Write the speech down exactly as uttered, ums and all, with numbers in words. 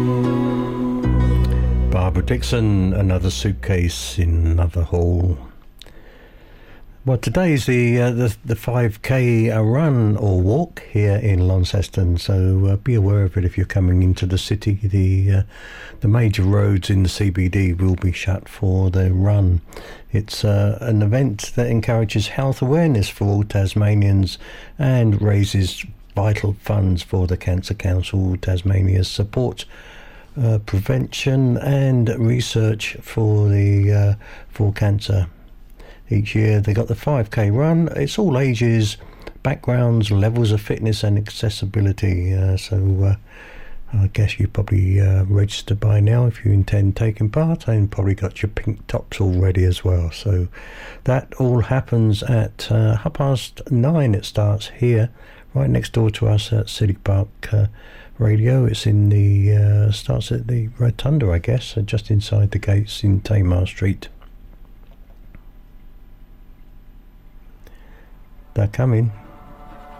Barbara Dixon, Another Suitcase in Another Hall. Well, today's the uh, the the five K run or walk here in Launceston, so uh, be aware of it if you're coming into the city. The uh, the major roads in the C B D will be shut for the run. It's uh, an event that encourages health awareness for all Tasmanians and raises vital funds for the Cancer Council Tasmania's support. Uh, prevention and research for the uh, for cancer. Each year they got the five K run. It's all ages, backgrounds, levels of fitness and accessibility. Uh, so uh, I guess you've probably uh, registered by now if you intend taking part, and probably got your pink tops already as well. So that all happens at uh, half past nine. It starts here, right next door to us at City Park Uh, Radio. It's in the uh, starts at the Rotunda, I guess, uh, just inside the gates in Tamar Street. They're coming.